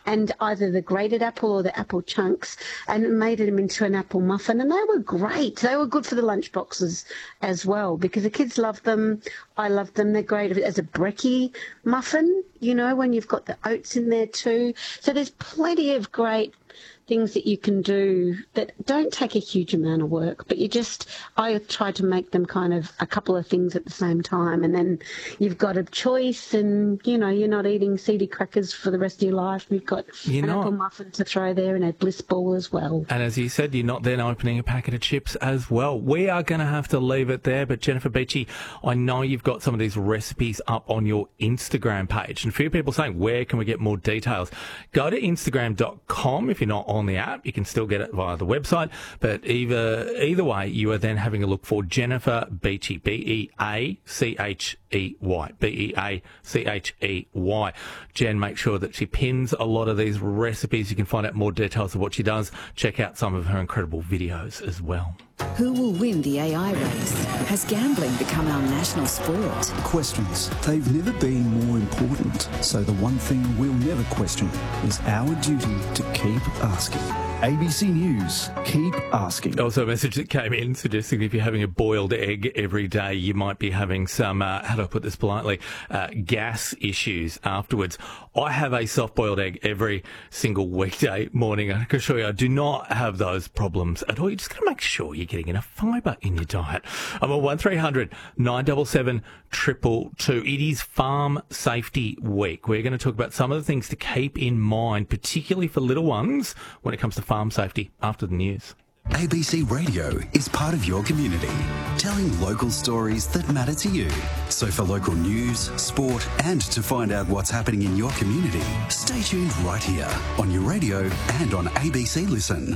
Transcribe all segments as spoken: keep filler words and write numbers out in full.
and either the grated apple or the apple chunks, and made them into an apple muffin, and they were great. They were good for the lunch boxes as well, because the kids love them. I love them. They're great as a brekkie muffin, you know, when you've got the oats in there too. So there's plenty of great things that you can do that don't take a huge amount of work, but you just, I try to make them kind of a couple of things at the same time, and then you've got a choice, and, you know, you're not eating seedy crackers for the rest of your life. You've got you're an not. apple muffin to throw there and a bliss ball as well. And as you said, you're not then opening a packet of chips as well. We are going to have to leave it there, but Jennifer Beachy, I know you've got some of these recipes up on your Instagram page, and a few people saying, where can we get more details? Go to instagram dot com if you're not on the app. You can still get it via the website, but either either way, you are then having a look for Jennifer Beachy, B E A C H E Y, B E A C H E Y. Jen makes sure that she pins a lot of these recipes. You can find out more details of what she does. Check out some of her incredible videos as well. Who will win the A I race? Has gambling become our national sport? Questions. They've never been more important. So the one thing we'll never question is our duty to keep asking. A B C News, keep asking. Also a message that came in suggesting if you're having a boiled egg every day, you might be having some, uh, how do I put this politely, uh, gas issues afterwards. I have a soft-boiled egg every single weekday morning. I can assure you I do not have those problems at all. You just got to make sure you're getting enough fibre in your diet. I'm on one three hundred nine seven seven two two two. It is Farm Safety Week. We're going to talk about some of the things to keep in mind, particularly for little ones, when it comes to farm safety after the news. A B C Radio is part of your community, telling local stories that matter to you. So for local news, sport, and to find out what's happening in your community, stay tuned right here on your radio and on A B C Listen.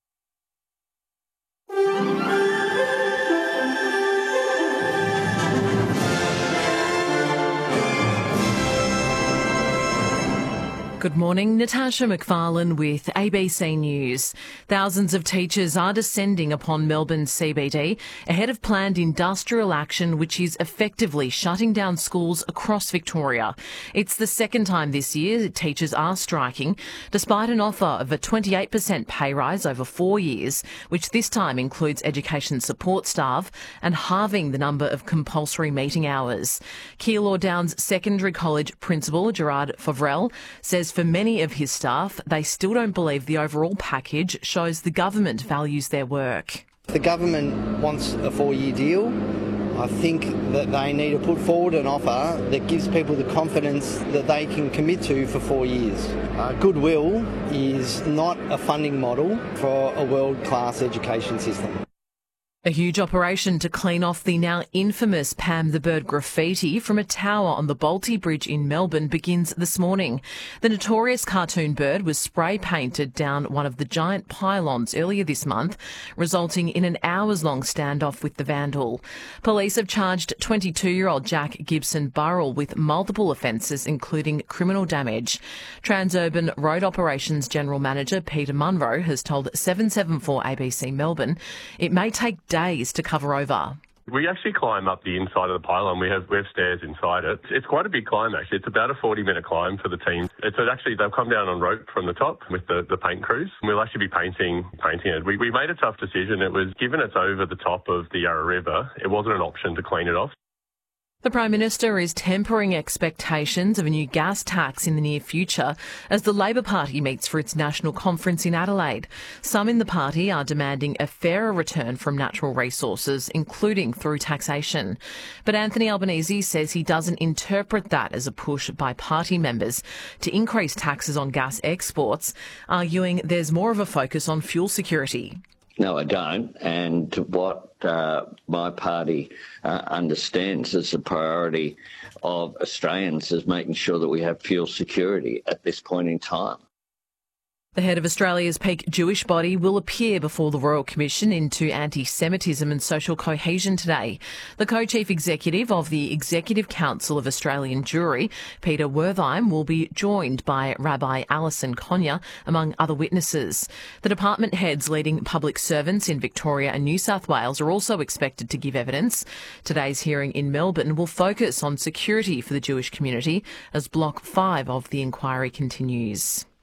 Good morning, Natasha McFarlane with A B C News. Thousands of teachers are descending upon Melbourne's C B D ahead of planned industrial action which is effectively shutting down schools across Victoria. It's the second time this year teachers are striking, despite an offer of a twenty-eight percent pay rise over four years, which this time includes education support staff and halving the number of compulsory meeting hours. Keilor Downs Secondary College Principal Gerard Favrel says for many of his staff, they still don't believe the overall package shows the government values their work. The government wants a four-year deal. I think that they need to put forward an offer that gives people the confidence that they can commit to for four years. Uh, Goodwill is not a funding model for a world-class education system. A huge operation to clean off the now infamous Pam the Bird graffiti from a tower on the Bolte Bridge in Melbourne begins this morning. The notorious cartoon bird was spray painted down one of the giant pylons earlier this month, resulting in an hours-long standoff with the vandal. Police have charged twenty-two-year-old Jack Gibson Burrell with multiple offences, including criminal damage. Transurban Road Operations General Manager Peter Munro has told seven seven four A B C Melbourne it may take days to cover over. We actually climb up the inside of the pylon. We have we have stairs inside it. It's quite a big climb, actually. It's about a forty-minute climb for the team. It's actually, they've come down on rope from the top with the, the paint crews. We'll actually be painting painting it. We, we made a tough decision. It was, given it's over the top of the Yarra River, it wasn't an option to clean it off. The Prime Minister is tempering expectations of a new gas tax in the near future as the Labor Party meets for its national conference in Adelaide. Some in the party are demanding a fairer return from natural resources, including through taxation. But Anthony Albanese says he doesn't interpret that as a push by party members to increase taxes on gas exports, arguing there's more of a focus on fuel security. No, I don't. And what uh, my party uh, understands as the priority of Australians is making sure that we have fuel security at this point in time. The head of Australia's peak Jewish body will appear before the Royal Commission into Anti-Semitism and Social Cohesion today. The co-chief executive of the Executive Council of Australian Jewry, Peter Wertheim, will be joined by Rabbi Alison Konya, among other witnesses. The department heads leading public servants in Victoria and New South Wales are also expected to give evidence. Today's hearing in Melbourne will focus on security for the Jewish community as Block five of the inquiry continues.